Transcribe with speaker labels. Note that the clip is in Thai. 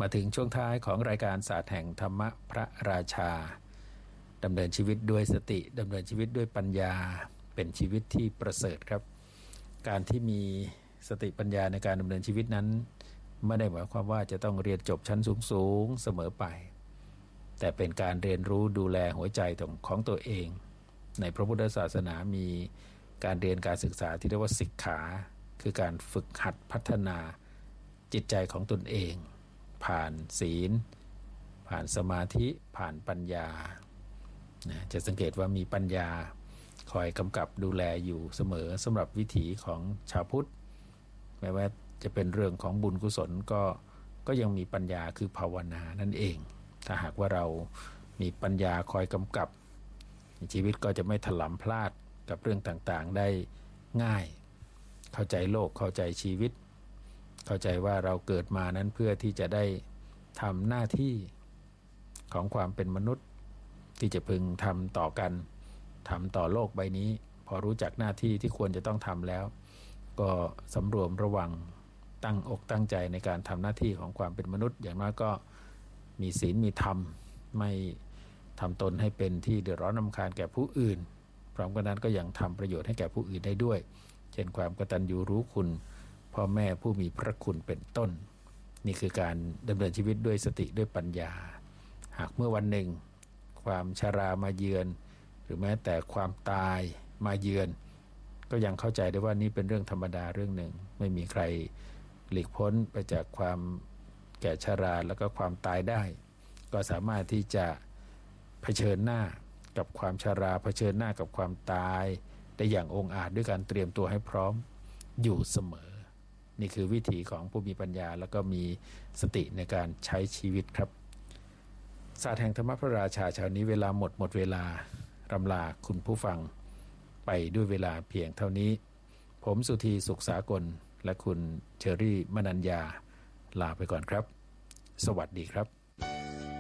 Speaker 1: มาถึงช่วงท้ายของรายการศาสตร์แห่งธรรมะพระราชาดำเนินชีวิตด้วยสติดำเนินชีวิตด้วยปัญญาเป็นชีวิตที่ประเสริฐครับการที่มีสติปัญญาในการดำเนินชีวิตนั้นไม่ได้หมายความว่าจะต้องเรียนจบชั้นสูงเสมอไปแต่เป็นการเรียนรู้ดูแลหัวใจของตัวเองในพระพุทธศาสนามีการเรียนการศึกษาที่เรียกว่าศิกขาคือการฝึกหัดพัฒนาจิตใจของตนเองผ่านศีลผ่านสมาธิผ่านปัญญาจะสังเกตว่ามีปัญญาคอยกำกับดูแลอยู่เสมอสำหรับวิถีของชาวพุทธแม้ว่าจะเป็นเรื่องของบุญกุศลก็ยังมีปัญญาคือภาวนานั่นเองถ้าหากว่าเรามีปัญญาคอยกำกับชีวิตก็จะไม่ถลำพลาดกับเรื่องต่างๆได้ง่ายเข้าใจโลกเข้าใจชีวิตเข้าใจว่าเราเกิดมานั้นเพื่อที่จะได้ทำหน้าที่ของความเป็นมนุษย์ที่จะพึงทำต่อกันทำต่อโลกใบนี้พอรู้จักหน้าที่ที่ควรจะต้องทำแล้วก็สำรวมระวังตั้งอกตั้งใจในการทำหน้าที่ของความเป็นมนุษย์อย่างน้อยก็มีศีลมีธรรมไม่ทำตนให้เป็นที่เดือดร้อนรำคาญแก่ผู้อื่นพร้อมกันนั้นก็ยังทำประโยชน์ให้แก่ผู้อื่นได้ด้วยเช่นความกตัญญูรู้คุณพ่อแม่ผู้มีพระคุณเป็นต้นนี่คือการดำเนินชีวิตด้วยสติด้วยปัญญาหากเมื่อวันหนึ่งความชรามาเยือนหรือแม้แต่ความตายมาเยือนก็ยังเข้าใจได้ว่านี่เป็นเรื่องธรรมดาเรื่องหนึ่งไม่มีใครหลีกพ้นไปจากความแก่ชราแล้วก็ความตายได้ก็สามารถที่จะเผชิญหน้ากับความชราเผชิญหน้ากับความตายได้อย่างองอาจด้วยการเตรียมตัวให้พร้อมอยู่เสมอนี่คือวิถีของผู้มีปัญญาแล้วก็มีสติในการใช้ชีวิตครับศาสตร์แห่งธรรมพระราชาเช้านี้เวลาหมดเวลารำลาคุณผู้ฟังไปด้วยเวลาเพียงเท่านี้ผมสุธีสุขสากลและคุณเชอรี่มนัญญาลาไปก่อนครับสวัสดีครับ